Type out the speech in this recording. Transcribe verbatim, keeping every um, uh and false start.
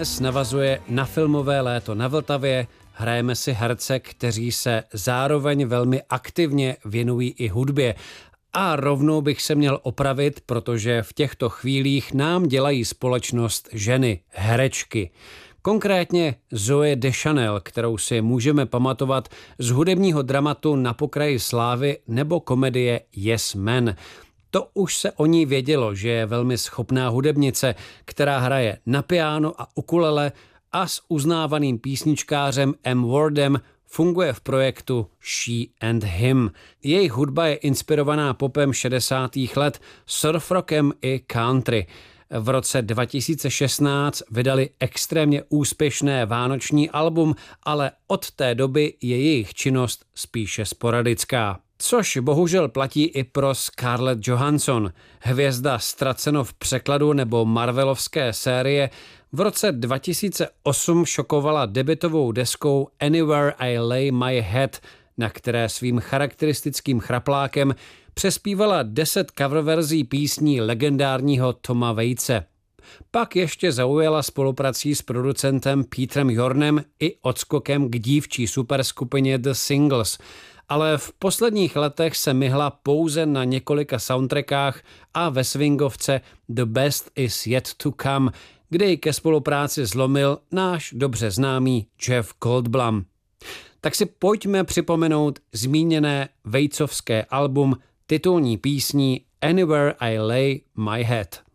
Dnes navazuje na filmové léto na Vltavě, hrajeme si herce, kteří se zároveň velmi aktivně věnují i hudbě. A rovnou bych se měl opravit, protože v těchto chvílích nám dělají společnost ženy, herečky. Konkrétně Zooey Deschanel, kterou si můžeme pamatovat z hudebního dramatu Na pokraji slávy nebo komedie Yes Man. To už se o ní vědělo, že je velmi schopná hudebnice, která hraje na piano a ukulele a s uznávaným písničkářem M. Wardem funguje v projektu She and Him. Jejich hudba je inspirovaná popem šedesátých let, surf rockem i country. V roce dva tisíce šestnáct vydali extrémně úspěšné vánoční album, ale od té doby je jejich činnost spíše sporadická. Což bohužel platí i pro Scarlett Johansson. Hvězda Ztraceno v překladu nebo marvelovské série v roce dva tisíce osm šokovala debutovou deskou Anywhere I Lay My Head, na které svým charakteristickým chraplákem přespívala deset coververzí písní legendárního Toma Waitse. Pak ještě zaujala spoluprací s producentem Petrem Jornem i odskokem k dívčí superskupině The Singles, ale v posledních letech se myhla pouze na několika soundtrackách a ve swingovce The Best Is Yet To Come, kde ji ke spolupráci zlomil náš dobře známý Jeff Goldblum. Tak si pojďme připomenout zmíněné Waitsovské album titulní písní Anywhere I Lay My Head.